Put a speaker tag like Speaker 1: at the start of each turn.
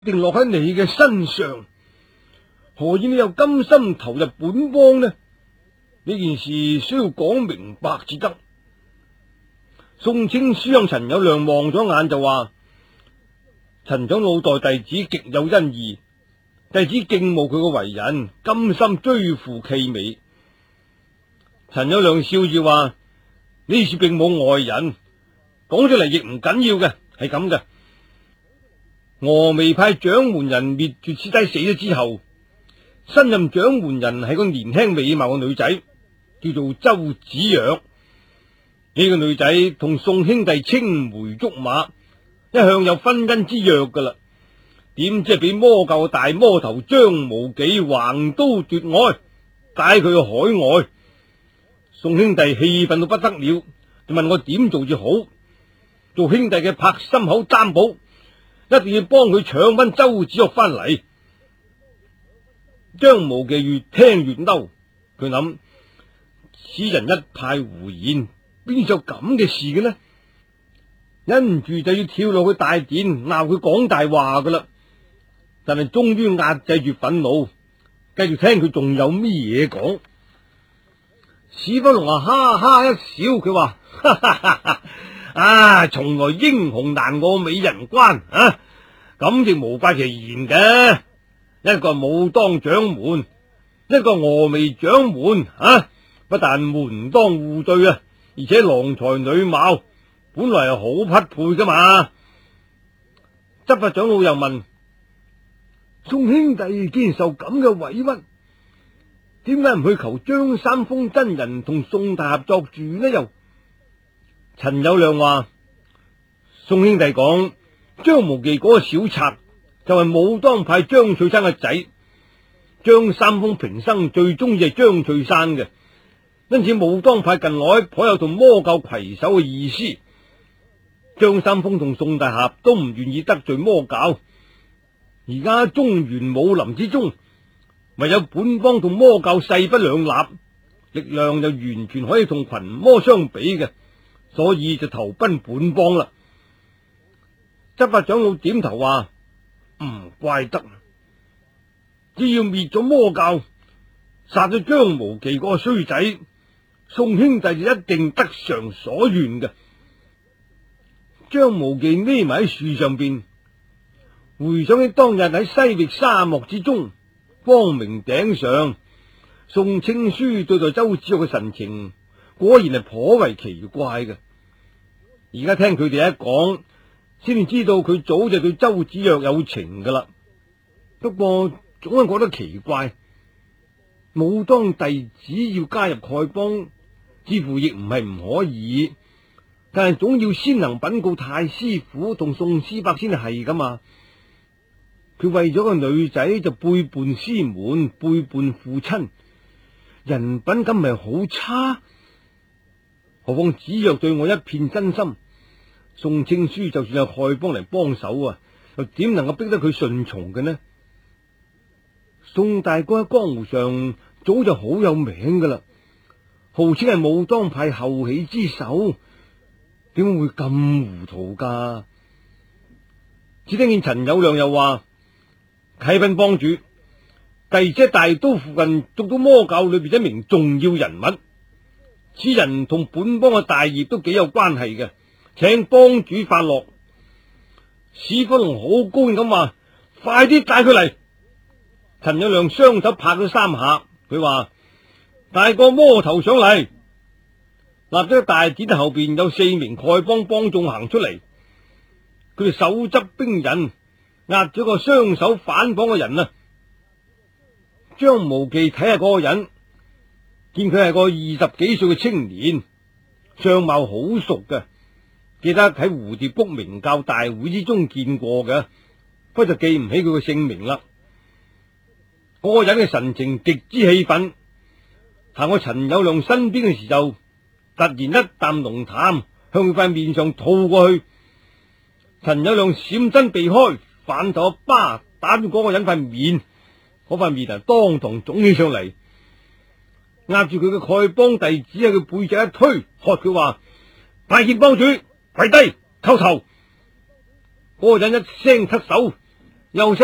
Speaker 1: 定落喺你嘅身上，何以你又甘心投入本幫呢？呢件事需要講明白至得。宋青書向陳友諒望咗眼就話：陳長老待弟子極有恩義，弟子敬慕佢嘅為人，甘心追扶其美。陳友諒笑住話：呢事並冇外人，講出嚟亦唔緊要嘅，係咁嘅。峨眉派掌門人滅絕師弟死咗之後，新任掌門人係個年輕美貌嘅女仔，叫做周芷若。呢個女仔同宋兄弟青梅竹馬，一向有婚姻之約噶啦。點知係俾魔教嘅大魔頭張無忌橫刀奪愛，帶佢去海外。宋兄弟氣憤到不得了，就問我點做至好。做兄弟嘅拍心口擔保，一定要幫佢搶翻周芷若翻嚟。張無忌越聽越嬲，佢諗此人一派胡言，邊有咁嘅事嘅呢？忍唔住就要跳落去大殿鬧佢講大話噶啦，但係終於壓制住憤怒，繼續聽佢仲有咩嘢講。史不龍啊，哈哈一笑，佢話：哈哈哈哈啊，從來英雄難過美人關啊，咁亦無怪其言嘅。一個武當掌門，一個峨眉掌門啊，不但門當戶對啊，而且郎才女貌，本來係好匹配噶嘛。執法長老又問：宋兄弟既然受咁嘅委屈，點解唔去求張三豐真人同宋大俠作主呢？又陳友諒話：宋兄弟講張無忌嗰個小賊就係武當派張翠山嘅仔，張三豐平生最中意係張翠山嘅，因此武當派近來頗有同魔教攜手嘅意思。張三豐同宋大俠都唔願意得罪魔教，而家中原武林之中，唯有本幫同魔教勢不兩立，力量就完全可以同群魔相比嘅，所以就投奔本幫啦。執法長老點頭話：唔怪得，只要滅咗魔教，殺咗張無忌嗰個衰仔，宋兄弟就一定得償所願嘅。張無忌匿埋喺樹上邊，回想起當日喺西域沙漠之中，光明頂上，宋青書對待周芷若嘅神情，果然係頗為奇怪嘅。而家聽佢哋一講，先至知道佢早就對周芷若有情噶啦。不過總係覺得奇怪，武當弟子要加入丐幫，似乎亦唔係唔可以，但係總要先能稟告太師府同宋師伯先係噶嘛。佢為咗個女仔就背叛師門，背叛父親，人品咁咪好差？何況芷若對我一片真心，宋青書就算有丐幫嚟幫手啊，又點能夠逼得佢順從嘅呢？宋大哥喺江湖上早就好有名噶啦，號稱係武當派後起之秀，點會咁糊塗噶？只聽見陳友諒又話：啟稟幫主，弟子喺大都附近捉到魔教裏邊一名重要人物，此人同本幫嘅大業都幾有關係嘅，請幫主發落。史福龍好高興咁話：快啲帶佢嚟！陳友諒雙手拍咗三下，佢話：帶個魔頭上嚟。立咗大殿後邊有4名丐幫幫眾行出嚟，佢哋手執兵刃，壓咗個雙手反綁嘅人啊！張無忌睇下嗰個人，見佢係個20幾歲嘅青年，相貌好熟嘅，記得喺蝴蝶谷明教大會之中見過嘅，不過就記唔起佢嘅姓名啦。嗰個人嘅神情極之氣憤，行過陳友諒身邊嘅時候，突然一啖濃痰向佢塊面上吐過去。陳友諒閃身避開，反手一巴打住嗰個人塊面，嗰塊面當堂腫起上嚟。壓住佢嘅丐幫弟子喺佢背脊一推，喝佢話：拜見幫主，跪低叩頭。嗰個人一聲咳手， 又